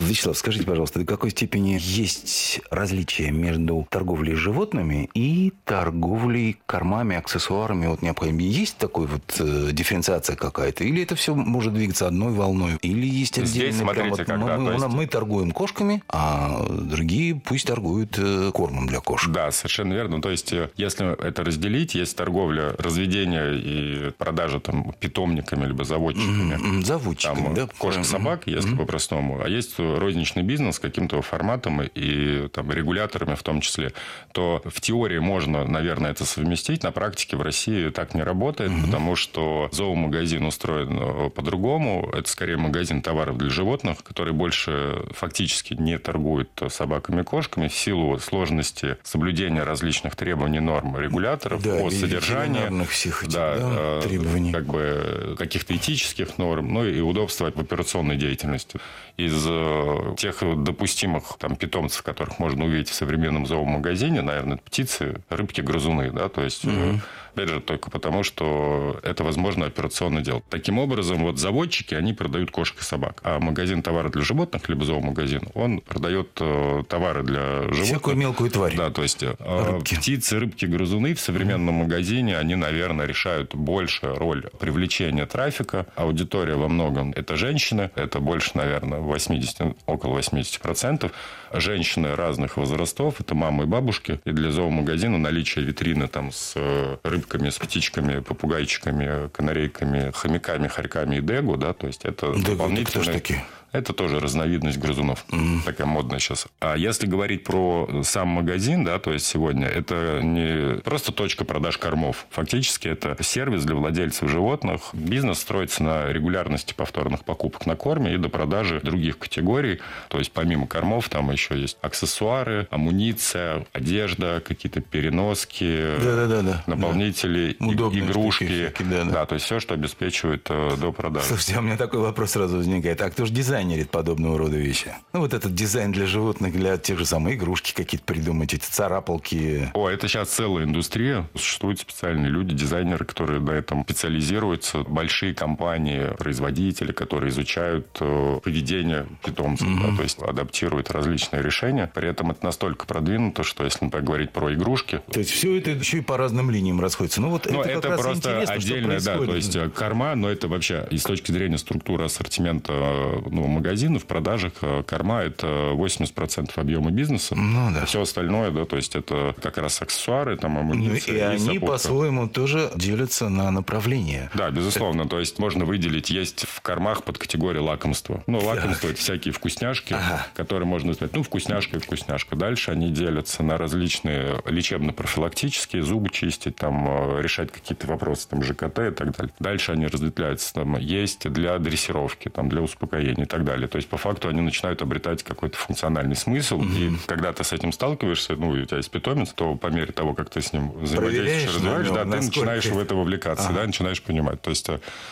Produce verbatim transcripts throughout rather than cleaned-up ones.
Вячеслав, скажите, пожалуйста, до какой степени есть различия между торговлей животными и торговлей кормами, аксессуарами вот необходимыми? Есть такой вот э, дифференциация какая-то? Или это все может двигаться одной волной? Или есть отдельные... Здесь смотрите, прям, вот, когда... мы, есть... мы торгуем кошками, а другие пусть торгуют э, кормом для кошек. Да, совершенно верно. То есть, если это разделить, есть торговля, разведение и продажа там питомниками либо заводчиками. Mm-hmm. Заводчиками, там, да? Кошка-собак, mm-hmm. если mm-hmm. по-простому. А есть розничный бизнес с каким-то форматом и там, регуляторами в том числе. То в теории можно, наверное, это совместить. На практике в России так не работает, mm-hmm. потому что зоомагазин устроен по-другому. Это скорее магазин товаров для животных, который больше фактически не торгует собаками и кошками в силу сложности соблюдения различных требований, норм регуляторов да, по содержанию, всех этих, да, да, требований. Как бы каких-то этических норм, ну и удобства в операционной деятельности. Из тех допустимых там, питомцев, которых можно увидеть в современном зоомагазине, наверное, птицы, рыбки, грызуны, да, то есть... Mm-hmm. Опять же, только потому, что это возможно операционно делать. Таким образом, вот заводчики, они продают кошек и собак. А магазин товаров для животных, либо зоомагазин, он продает э, товары для животных. Всякую мелкую тварь. Да, то есть э, птицы, рыбки, грызуны в современном mm-hmm. магазине, они, наверное, решают большую роль привлечения трафика. Аудитория во многом это женщины. Это больше, наверное, восемьдесят, около восемьдесят процентов. Женщины разных возрастов. Это мамы и бабушки. И для зоомагазина наличие витрины там с рыбками, с птичками, попугайчиками, канарейками, хомяками, хорьками и дегу, да, то есть это Дегу, дополнительные... такие? Это тоже разновидность грызунов. Mm. Такая модная сейчас. А если говорить про сам магазин, да, то есть сегодня, это не просто точка продаж кормов. Фактически это сервис для владельцев животных. Бизнес строится на регулярности повторных покупок на корме и до продажи других категорий. То есть помимо кормов там еще есть аксессуары, амуниция, одежда, какие-то переноски, да-да-да, наполнители, да. и, игрушки. Всякие, да, да. Да, то есть все, что обеспечивает э, до продажи. Слушайте, а у меня такой вопрос сразу возникает. А кто же дизайн подобного рода вещи? Ну, вот этот дизайн для животных, для тех же самых игрушки какие-то придумать, эти царапалки. О, это сейчас целая индустрия. Существуют специальные люди, дизайнеры, которые на этом специализируются. Большие компании, производители, которые изучают э, поведение питомцев, mm-hmm. да, то есть адаптируют различные решения. При этом это настолько продвинуто, что если например, говорить про игрушки... То есть все это еще и по разным линиям расходится. Ну, вот но это, это как просто раз отдельная, да, то есть корма, но это вообще и с точки зрения структуры ассортимента, ну, магазинов, продажах, корма – это восемьдесят процентов объема бизнеса. Ну, да. Все остальное, да, то есть это как раз аксессуары, там, амуниция. Ну, и, и они сопутка. по-своему тоже делятся на направления. Да, безусловно. Так. То есть можно выделить, есть в кормах под категорией лакомства. Ну, лакомство – это всякие вкусняшки, ага. которые можно сказать, ну, вкусняшка и вкусняшка. Дальше они делятся на различные лечебно-профилактические, зубы чистить, там, решать какие-то вопросы, там, ЖКТ и так далее. Дальше они разветвляются, там, есть для дрессировки, там, для успокоения и так далее. То есть, по факту, они начинают обретать какой-то функциональный смысл. Mm-hmm. И когда ты с этим сталкиваешься, ну, и у тебя есть питомец, то по мере того, как ты с ним взаимодействуешь, развиваешь, да, ты начинаешь в это вовлекаться, ага. да, начинаешь понимать. То есть,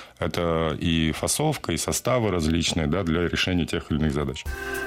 это и фасовка, и составы различные, да, для решения тех или иных задач.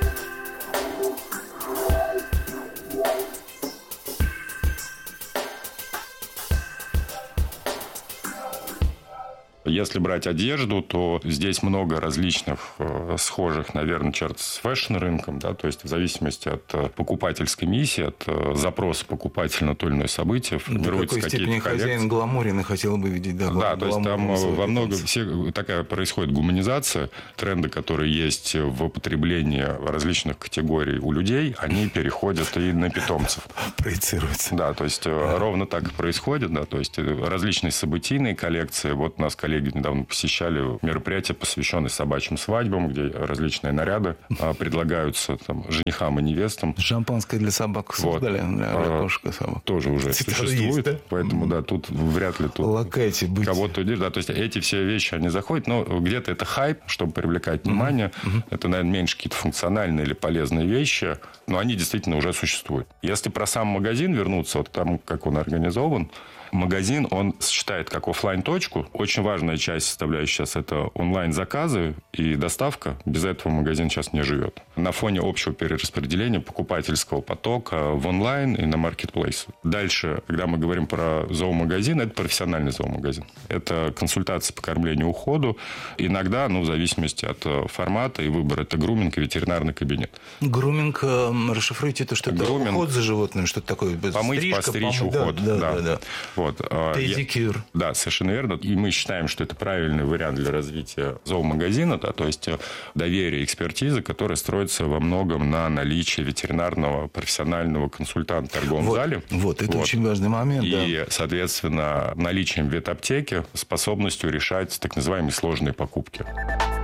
Если брать одежду, то здесь много различных э, схожих, наверное, черт с фэшн-рынком, да, то есть в зависимости от э, покупательской миссии, от э, запроса покупателя на то или иное событие, формируются какие-то коллекции. В какой степени хозяин гламурен хотел бы видеть, да, Да, то есть там во много все, такая происходит гуманизация, тренды, которые есть в потреблении различных категорий у людей, они переходят и на питомцев. Проецируются. Да, то есть да. ровно так и происходит, да, то есть различные событийные коллекции, вот у нас коллеги недавно посещали мероприятие, посвященное собачьим свадьбам, где различные наряды предлагаются там, женихам и невестам. Шампанское для собак создали, вот. для кошек и собак. Тоже уже это существует, есть, да? Поэтому да, тут вряд ли тут Лакайте быть. Кого-то удержит. Да, то есть эти все вещи, они заходят, но где-то это хайп, чтобы привлекать внимание. Mm-hmm. Это, наверное, меньше какие-то функциональные или полезные вещи, но они действительно уже существуют. Если про сам магазин вернуться, вот там, как он организован, Магазин, он считает как офлайн-точку. Очень важная часть, составляющая сейчас, это онлайн-заказы и доставка. Без этого магазин сейчас не живет. На фоне общего перераспределения покупательского потока в онлайн и на маркетплейс. Дальше, когда мы говорим про зоомагазин, это профессиональный зоомагазин. Это консультации по кормлению и уходу. Иногда, ну, в зависимости от формата и выбора, это груминг и ветеринарный кабинет. Груминг, расшифруйте, это что-то груминг, уход за животным, что-то такое? Помыть, Стрижка, постричь, помыть, уход. Да, да. да, да. Вот. Педикюр. Да, совершенно верно. И мы считаем, что это правильный вариант для развития зоомагазина, да, то есть доверие, экспертиза, которая строится во многом на наличии ветеринарного профессионального консультанта в торговом вот, зале. Вот, это вот. Очень важный момент. И, да. соответственно, наличием ветаптеки, способностью решать так называемые сложные покупки.